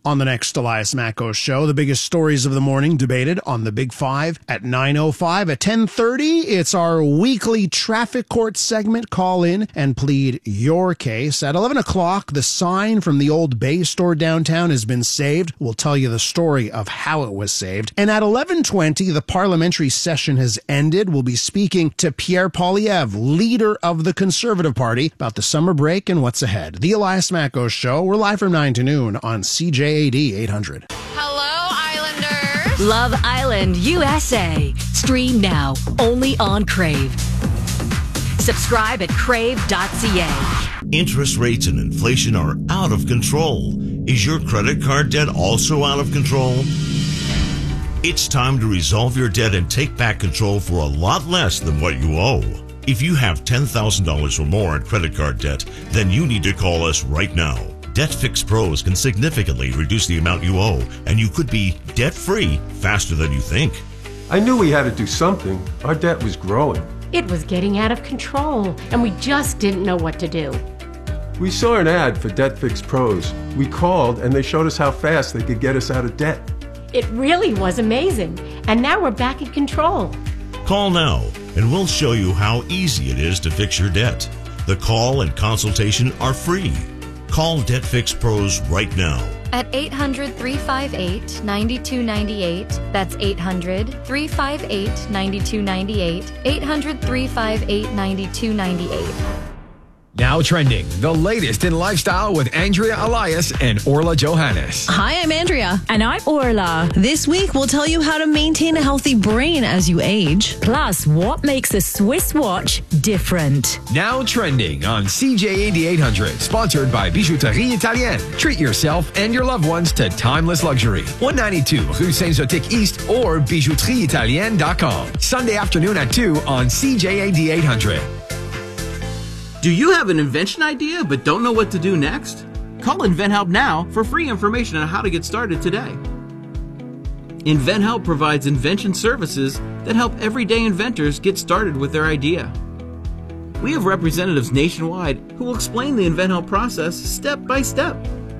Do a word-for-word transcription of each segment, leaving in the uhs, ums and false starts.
On the next Elias Macko Show, the biggest stories of the morning debated on the Big Five at nine oh five. At ten thirty, it's our weekly traffic court segment. Call in and plead your case. At eleven o'clock, the sign from the old Bay store downtown has been saved. We'll tell you the story of how it was saved. And at eleven twenty, the parliamentary session has ended. We'll be speaking to Pierre Poilievre, leader of the Conservative Party, about the summer break and what's ahead. The Elias Macko Show. We're live from nine to noon on C J A D eight hundred. Hello, Islanders. Love Island U S A. Stream now, only on Crave. Subscribe at crave dot c a. Interest rates and inflation are out of control. Is your credit card debt also out of control? It's time to resolve your debt and take back control for a lot less than what you owe. If you have ten thousand dollars or more in credit card debt, then you need to call us right now. Debt Fix Pros can significantly reduce the amount you owe, and you could be debt-free faster than you think. I knew we had to do something. Our debt was growing. It was getting out of control, and we just didn't know what to do. We saw an ad for Debt Fix Pros. We called, and they showed us how fast they could get us out of debt. It really was amazing, and now we're back in control. Call now, and we'll show you how easy it is to fix your debt. The call and consultation are free. Call Debt Fix Pros right now. At eight hundred, three five eight, nine two nine eight. That's eight hundred, three five eight, nine two nine eight. eight hundred, three five eight, nine two nine eight. Now trending, the latest in lifestyle with Andrea Elias and Orla Johannes. Hi, I'm Andrea. And I'm Orla. This week, we'll tell you how to maintain a healthy brain as you age. Plus, what makes a Swiss watch different? Now trending on C J A D eight hundred, sponsored by Bijouterie Italienne. Treat yourself and your loved ones to timeless luxury. one ninety-two Rue Saint-Zotique East or bijouterie italienne dot com. Sunday afternoon at two on C J A D eight hundred. Do you have an invention idea but don't know what to do next? Call InventHelp now for free information on how to get started today. InventHelp provides invention services that help everyday inventors get started with their idea. We have representatives nationwide who will explain the InventHelp process step by step.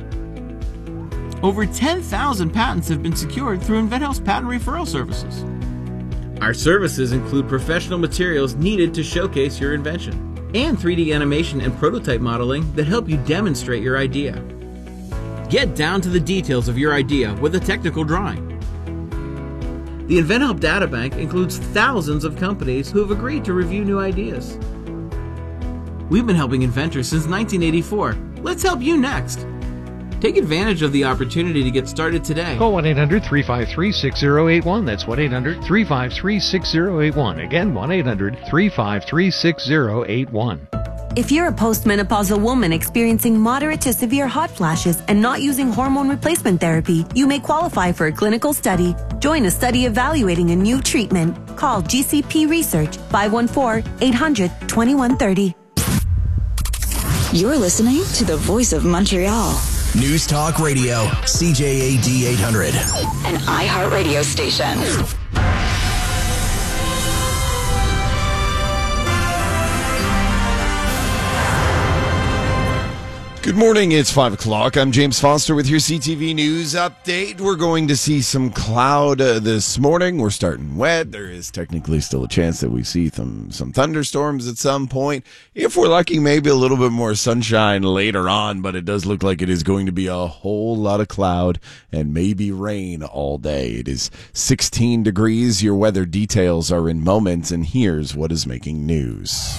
Over ten thousand patents have been secured through InventHelp's patent referral services. Our services include professional materials needed to showcase your invention, and three D animation and prototype modeling that help you demonstrate your idea. Get down to the details of your idea with a technical drawing. The InventHelp Databank includes thousands of companies who have agreed to review new ideas. We've been helping inventors since nineteen eighty-four. Let's help you next. Take advantage of the opportunity to get started today. Call one eight hundred, three five three, six zero eight one. That's one eight hundred, three five three, six zero eight one. Again, one eight hundred, three five three, six zero eight one. If you're a postmenopausal woman experiencing moderate to severe hot flashes and not using hormone replacement therapy, you may qualify for a clinical study. Join a study evaluating a new treatment. Call G C P Research five one four, eight hundred, twenty-one thirty. You're listening to the Voice of Montreal. News Talk Radio, C J A D eight hundred. An iHeartRadio station. Good morning, it's five o'clock. I'm James Foster with your C T V News Update. We're going to see some cloud uh, this morning. We're starting wet. There is technically still a chance that we see some, some thunderstorms at some point. If we're lucky, maybe a little bit more sunshine later on, but it does look like it is going to be a whole lot of cloud and maybe rain all day. It is sixteen degrees. Your weather details are in moments, and here's what is making news.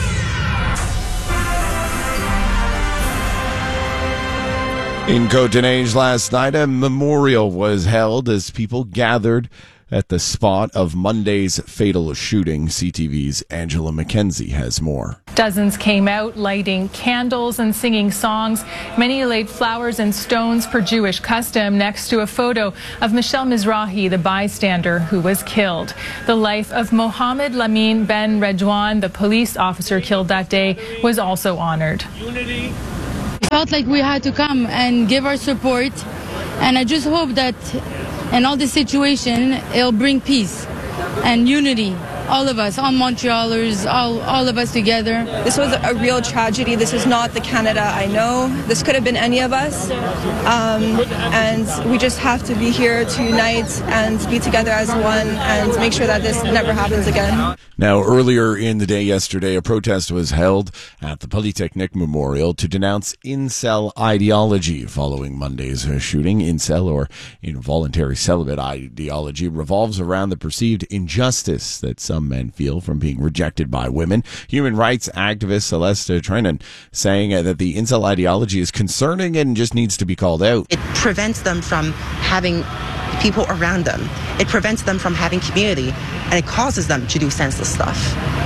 In Côte-des-Neiges last night, a memorial was held as people gathered at the spot of Monday's fatal shooting. C T V's Angela McKenzie has more. Dozens came out lighting candles and singing songs. Many laid flowers and stones per Jewish custom next to a photo of Michel Mizrahi, the bystander who was killed. The life of Mohammed Lamin Ben Redouane, the police officer killed that day, was also honored. Unity. Felt like we had to come and give our support, and I just hope that in all this situation it'll bring peace and unity all of us, all Montrealers, all, all of us together. This was a real tragedy. This is not the Canada I know. This could have been any of us. Um, and we just have to be here to unite and be together as one and make sure that this never happens again. Now, earlier in the day yesterday, a protest was held at the Polytechnic Memorial to denounce incel ideology following Monday's shooting. Incel, or involuntary celibate ideology, revolves around the perceived injustice that some men feel from being rejected by women. Human rights activist Celeste Treinen saying that the incel ideology is concerning and just needs to be called out. It prevents them from having people around them. It prevents them from having community, and it causes them to do senseless stuff.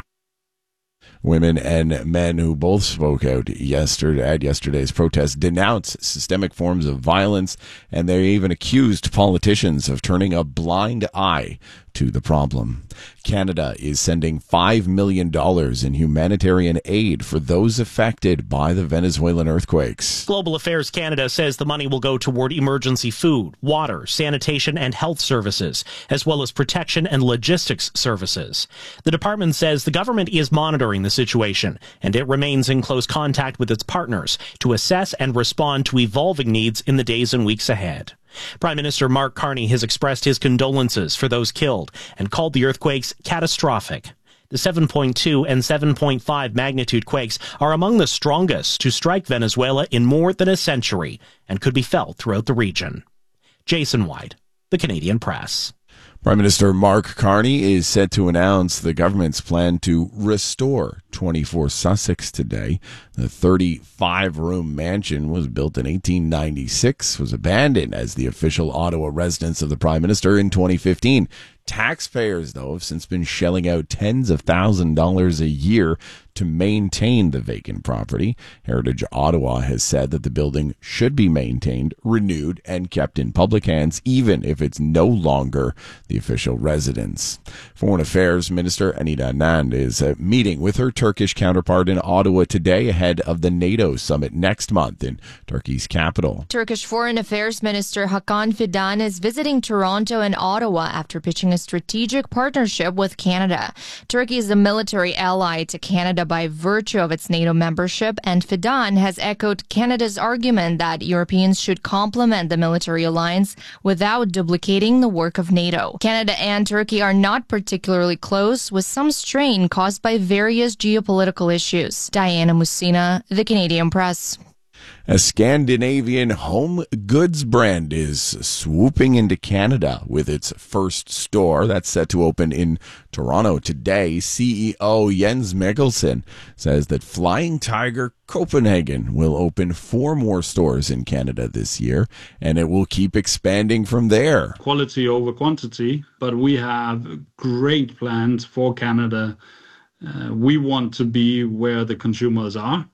Women and men who both spoke out yesterday at yesterday's protest denounced systemic forms of violence, and they even accused politicians of turning a blind eye to the problem. Canada is sending five million dollars in humanitarian aid for those affected by the Venezuelan earthquakes. Global Affairs Canada says the money will go toward emergency food, water, sanitation, and health services, as well as protection and logistics services. The department says the government is monitoring the situation, and it remains in close contact with its partners to assess and respond to evolving needs in the days and weeks ahead. Prime Minister Mark Carney has expressed his condolences for those killed and called the earthquakes catastrophic. The seven point two and seven point five magnitude quakes are among the strongest to strike Venezuela in more than a century and could be felt throughout the region. Jason White, The Canadian Press. Prime Minister Mark Carney is set to announce the government's plan to restore twenty-four Sussex today. The thirty-five room mansion was built in eighteen ninety-six, was abandoned as the official Ottawa residence of the Prime Minister in twenty fifteen. Taxpayers, though, have since been shelling out tens of thousands of dollars a year to maintain the vacant property. Heritage Ottawa has said that the building should be maintained, renewed, and kept in public hands, even if it's no longer the official residence. Foreign Affairs Minister Anita Anand is uh, meeting with her Turkish counterpart in Ottawa today ahead of the NATO summit next month in Turkey's capital. Turkish Foreign Affairs Minister Hakan Fidan is visiting Toronto and Ottawa after pitching a strategic partnership with Canada. Turkey is a military ally to Canada by virtue of its NATO membership, and Fidan has echoed Canada's argument that Europeans should complement the military alliance without duplicating the work of NATO. Canada and Turkey are not particularly close, with some strain caused by various geopolitical issues. Diana Musina, The Canadian Press. A Scandinavian home goods brand is swooping into Canada with its first store. That's set to open in Toronto today. C E O Jens Mikkelsen says that Flying Tiger Copenhagen will open four more stores in Canada this year, and it will keep expanding from there. Quality over quantity, but we have great plans for Canada. Uh, we want to be where the consumers are.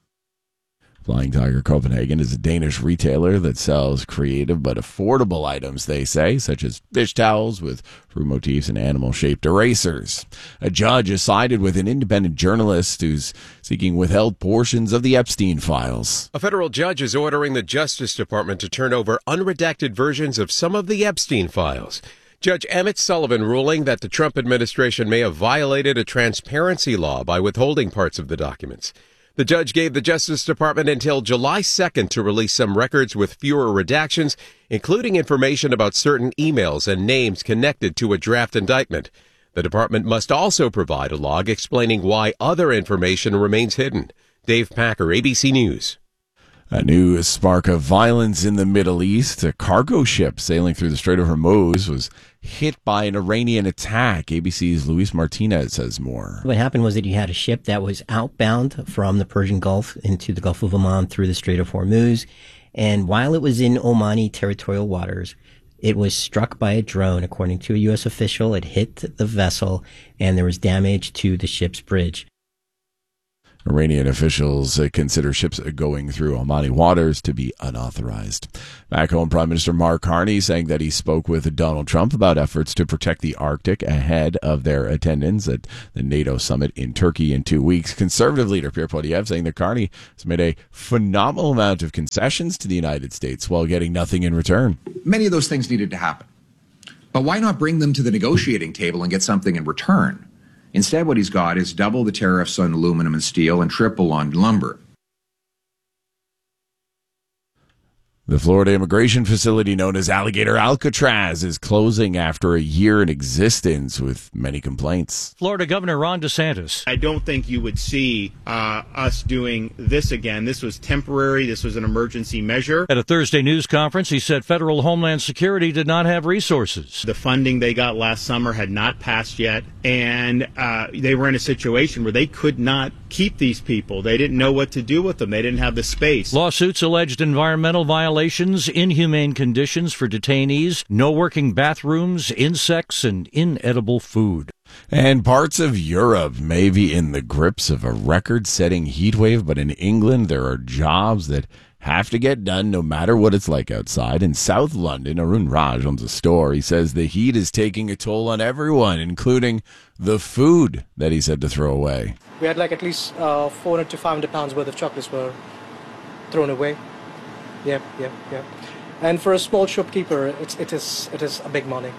Flying Tiger Copenhagen is a Danish retailer that sells creative but affordable items, they say, such as dish towels with fruit motifs and animal-shaped erasers. A judge has sided with an independent journalist who's seeking withheld portions of the Epstein files. A federal judge is ordering the Justice Department to turn over unredacted versions of some of the Epstein files. Judge Emmett Sullivan ruling that the Trump administration may have violated a transparency law by withholding parts of the documents. The judge gave the Justice Department until July second to release some records with fewer redactions, including information about certain emails and names connected to a draft indictment. The department must also provide a log explaining why other information remains hidden. Dave Packer, A B C News. A new spark of violence in the Middle East. A cargo ship sailing through the Strait of Hormuz was hit by an Iranian attack. A B C's Luis Martinez says more. What happened was that you had a ship that was outbound from the Persian Gulf into the Gulf of Oman through the Strait of Hormuz. And while it was in Omani territorial waters, it was struck by a drone. According to a U S official, it hit the vessel and there was damage to the ship's bridge. Iranian officials uh, consider ships going through Omani waters to be unauthorized. Back home, Prime Minister Mark Carney saying that he spoke with Donald Trump about efforts to protect the Arctic ahead of their attendance at the NATO summit in Turkey in two weeks. Conservative leader Pierre Poilievre saying that Carney has made a phenomenal amount of concessions to the United States while getting nothing in return. Many of those things needed to happen. But why not bring them to the negotiating table and get something in return? Instead, what he's got is double the tariffs on aluminum and steel and triple on lumber. The Florida immigration facility known as Alligator Alcatraz is closing after a year in existence with many complaints. Florida Governor Ron DeSantis. I don't think you would see uh, us doing this again. This was temporary. This was an emergency measure. At a Thursday news conference, he said federal Homeland Security did not have resources. The funding they got last summer had not passed yet, and uh, they were in a situation where they could not keep these people. They didn't know what to do with them. They didn't have the space. Lawsuits alleged environmental violations, inhumane conditions for detainees, no working bathrooms, insects, and inedible food. And parts of Europe may be in the grips of a record-setting heat wave, but in England there are jobs that have to get done no matter what it's like outside. In South London, Arun Raj owns a store. He says the heat is taking a toll on everyone, including the food that he said to throw away. We had like at least uh, four hundred to five hundred pounds worth of chocolates were thrown away. Yeah, yeah, yeah. And for a small shopkeeper, it's, it is it is a big money.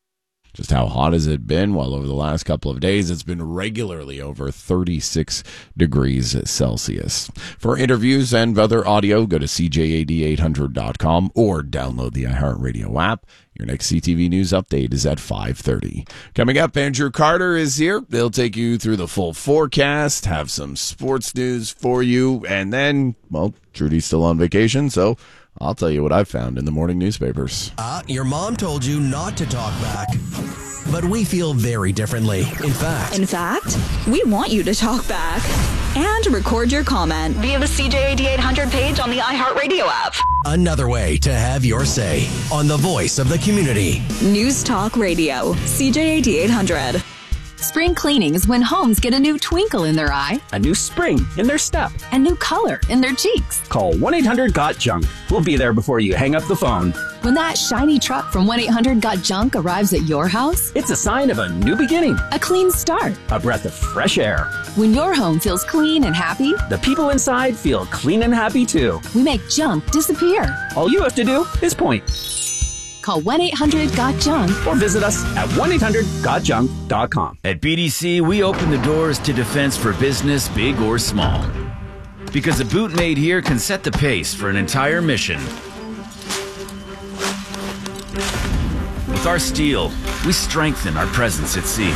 Just how hot has it been? Well, over the last couple of days, it's been regularly over thirty-six degrees Celsius. For interviews and other audio, go to C J A D eight hundred dot com or download the iHeartRadio app. Your next C T V News update is at five thirty. Coming up, Andrew Carter is here. They'll take you through the full forecast, have some sports news for you, and then, well, Trudy's still on vacation, so I'll tell you what I've found in the morning newspapers. Uh, your mom told you not to talk back. But we feel very differently. In fact... In fact, we want you to talk back and record your comment via the C J A D eight hundred page on the iHeartRadio app. Another way to have your say on the voice of the community. News Talk Radio, C J A D eight hundred. Spring cleaning is when homes get a new twinkle in their eye, a new spring in their step, a new color in their cheeks. Call one eight hundred got junk. We'll be there before you hang up the phone. When that shiny truck from one eight hundred got junk arrives at your house, it's a sign of a new beginning, a clean start, a breath of fresh air. When your home feels clean and happy, the people inside feel clean and happy too. We make junk disappear. All you have to do is point. Call one eight hundred got junk or visit us at one eight hundred got junk dot com. At B D C, we open the doors to defense for business, big or small. Because a boot made here can set the pace for an entire mission. With our steel, we strengthen our presence at sea.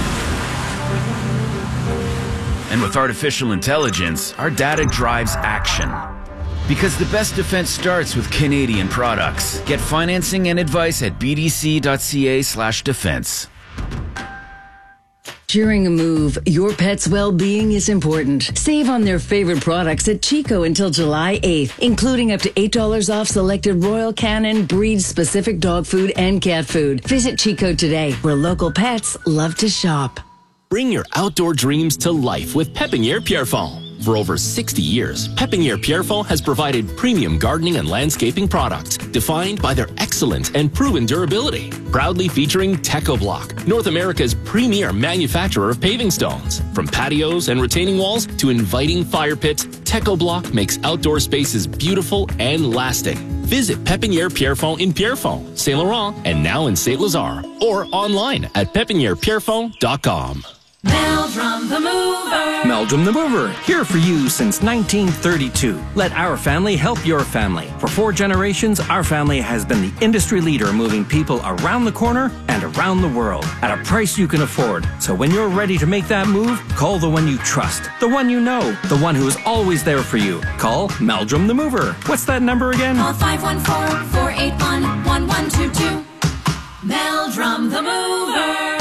And with artificial intelligence, our data drives action. Because the best defense starts with Canadian products. Get financing and advice at b d c dot c a slash defense. During a move, your pet's well-being is important. Save on their favorite products at Chico until July eighth, including up to eight dollars off selected Royal Canin breed-specific dog food and cat food. Visit Chico today, where local pets love to shop. Bring your outdoor dreams to life with Pépinière Pierrefonds. For over sixty years, Pépinière Pierrefonds has provided premium gardening and landscaping products defined by their excellent and proven durability. Proudly featuring TechoBlock, North America's premier manufacturer of paving stones. From patios and retaining walls to inviting fire pits, TechoBlock makes outdoor spaces beautiful and lasting. Visit Pépinière Pierrefonds in Pierrefonds, Saint Laurent, and now in Saint Lazare, or online at pépinière pierrefonds dot com. Meldrum the Mover. Meldrum the Mover, here for you since nineteen thirty-two. Let our family help your family. For four generations, our family has been the industry leader moving people around the corner and around the world at a price you can afford. So when you're ready to make that move, call the one you trust, the one you know, the one who is always there for you. Call Meldrum the Mover. What's that number again? Call five one four, four eight one, one one two two. Meldrum the Mover.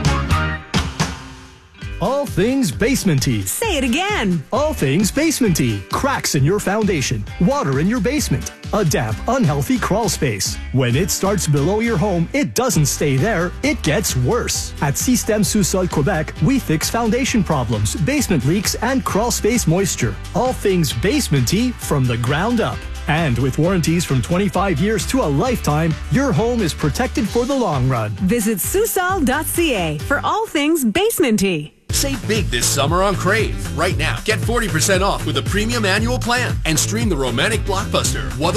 All things basementy. Say it again. All things basementy. Cracks in your foundation. Water in your basement. A damp, unhealthy crawl space. When it starts below your home, it doesn't stay there. It gets worse. At Système Sous-Sol Quebec, we fix foundation problems, basement leaks, and crawl space moisture. All things basementy from the ground up. And with warranties from twenty-five years to a lifetime, your home is protected for the long run. Visit Susol dot c a for all things basementy. Save big this summer on Crave. Right now, get forty percent off with a premium annual plan and stream the romantic blockbuster